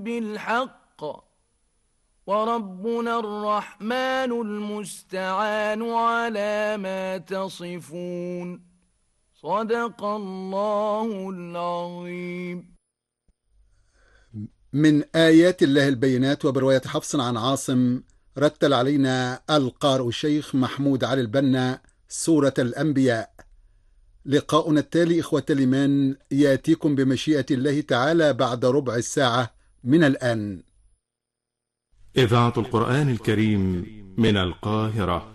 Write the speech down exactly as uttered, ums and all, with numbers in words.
بالحق وربنا الرحمن المستعان على ما تصفون صدق الله العظيم. من آيات الله البينات. وبرواية حفص عن عاصم رتل علينا القارئ الشيخ محمود علي البنا سورة الأنبياء. لقاؤنا التالي إخوة الإيمان يأتيكم بمشيئة الله تعالى بعد ربع الساعة من الآن. إذاعة القرآن الكريم من القاهرة.